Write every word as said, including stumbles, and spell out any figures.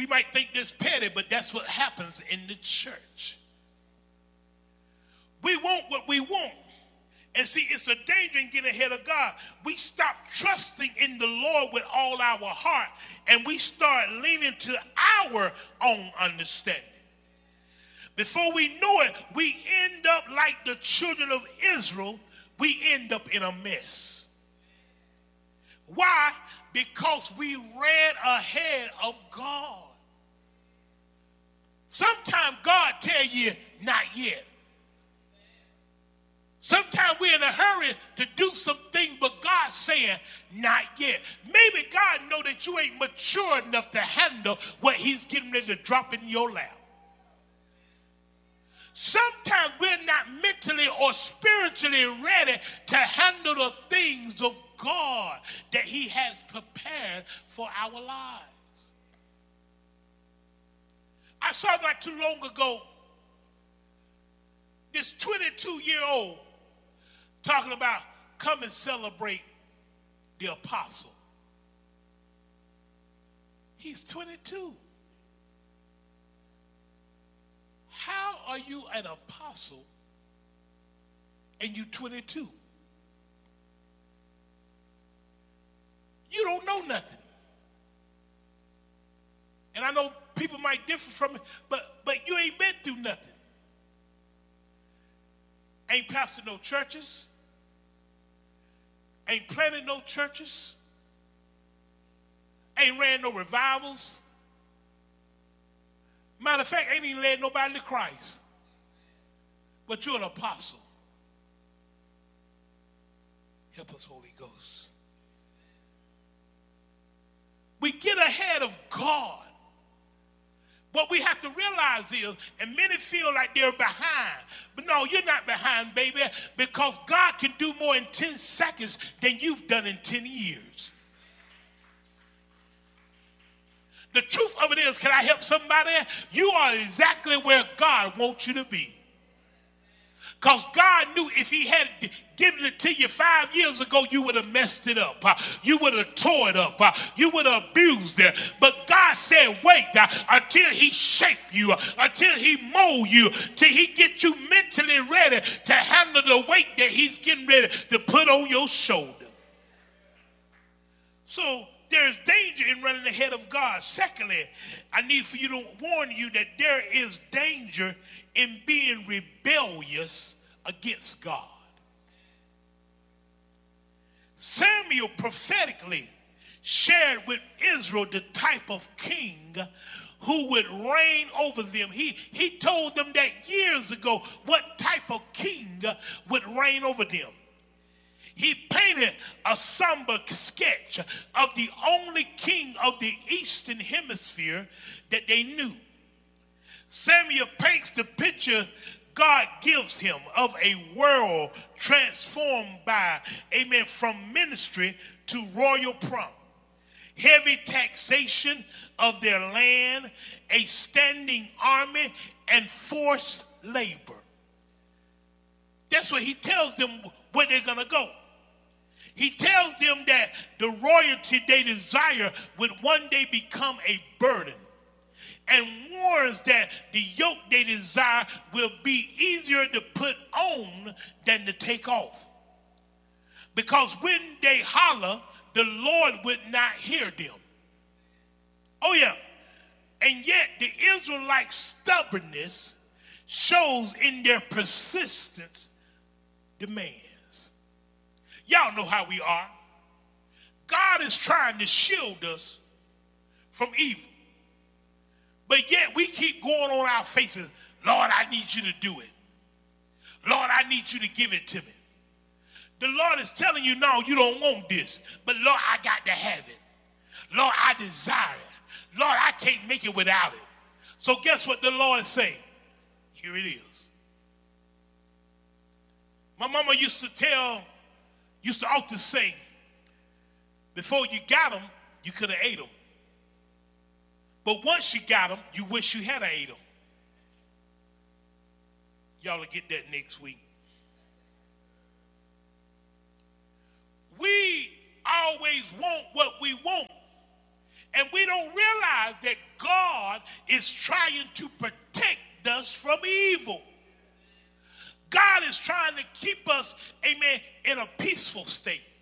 We might think this petty, but that's what happens in the church. We want what we want. And see, it's a danger in getting ahead of God. We stop trusting in the Lord with all our heart, and we start leaning to our own understanding. Before we know it, we end up like the children of Israel. We end up in a mess. Why? Because we ran ahead of God. Sometimes God tell you, not yet. Sometimes we're in a hurry to do some things, but God's saying, not yet. Maybe God know that you ain't mature enough to handle what he's getting ready to drop in your lap. Sometimes we're not mentally or spiritually ready to handle the things of God that he has prepared for our lives. I saw not too long ago this twenty-two-year-old talking about come and celebrate the apostle. He's twenty-two. How are you an apostle and you twenty-two? You don't know nothing. And I know people might differ from it, but, but you ain't been through nothing. Ain't pastored no churches. Ain't planted no churches. Ain't ran no revivals. Matter of fact, ain't even led nobody to Christ. But you're an apostle. Help us, Holy Ghost. We get ahead of God. What we have to realize is, and many feel like they're behind. But no, you're not behind, baby, because God can do more in ten seconds than you've done in ten years. The truth of it is, can I help somebody? You are exactly where God wants you to be. Because God knew if he had given it to you five years ago, you would have messed it up. Uh, you would have tore it up. Uh, you would have abused it. But God said, wait uh, until he shape you, uh, until he mold you, till he get you mentally ready to handle the weight that he's getting ready to put on your shoulder. So there's danger in running ahead of God. Secondly, I need for you to warn you that there is danger in being rebellious against God. Samuel prophetically shared with Israel the type of king who would reign over them. He, he told them that years ago what type of king would reign over them. He painted a somber sketch of the only king of the Eastern Hemisphere that they knew. Samuel paints the picture God gives him of a world transformed by, amen, from ministry to royal prompt. Heavy taxation of their land, a standing army, and forced labor. That's what he tells them where they're going to go. He tells them that the royalty they desire would one day become a burden, and warns that the yoke they desire will be easier to put on than to take off. Because when they holler, the Lord would not hear them. Oh yeah. And yet the Israelite stubbornness shows in their persistence demands. Y'all know how we are. God is trying to shield us from evil. But yet we keep going on our faces. Lord, I need you to do it. Lord, I need you to give it to me. The Lord is telling you, no, you don't want this. But Lord, I got to have it. Lord, I desire it. Lord, I can't make it without it. So guess what the Lord is saying? Here it is. My mama used to tell, used to often say, before you got them, you could have ate them. But once you got them, you wish you had ate them. Y'all will get that next week. We always want what we want And we don't realize that God is trying to protect us from evil. God is trying to keep us, amen, in a peaceful state.